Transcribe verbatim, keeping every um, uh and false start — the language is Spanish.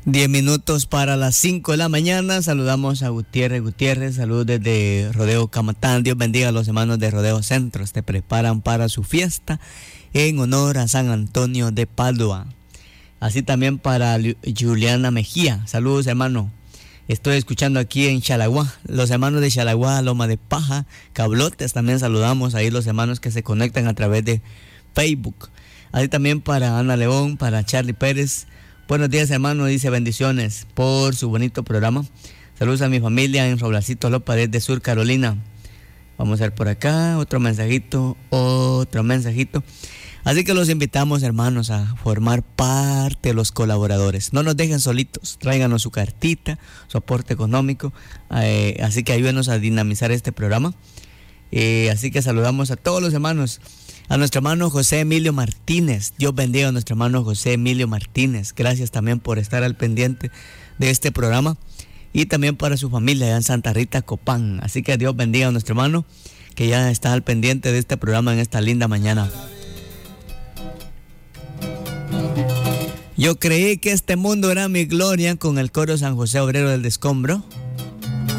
Diez minutos para las cinco de la mañana. Saludamos a Gutiérrez Gutiérrez. Saludos desde Rodeo Camatán. Dios bendiga a los hermanos de Rodeo Centro. Se preparan para su fiesta en honor a San Antonio de Padua. Así también para Juliana Mejía. Saludos, hermano. Estoy escuchando aquí en Chalaguá. Los hermanos de Chalaguá, Loma de Paja, Cablotes. También saludamos ahí los hermanos que se conectan a través de Facebook. Así también para Ana León, para Charlie Pérez. Buenos días, hermano, dice bendiciones por su bonito programa. Saludos a mi familia en Roblacito López de Sur Carolina. Vamos a ver por acá, otro mensajito, otro mensajito. Así que los invitamos, hermanos, a formar parte de los colaboradores. No nos dejen solitos, tráiganos su cartita, su aporte económico. Eh, así que ayúdenos a dinamizar este programa. Eh, así que saludamos a todos los hermanos. A nuestro hermano José Emilio Martínez. Dios bendiga a nuestro hermano José Emilio Martínez. Gracias también por estar al pendiente de este programa. Y también para su familia allá en Santa Rita, Copán. Así que Dios bendiga a nuestro hermano que ya está al pendiente de este programa en esta linda mañana. Yo creí que este mundo era mi gloria con el coro San José Obrero del Descombro.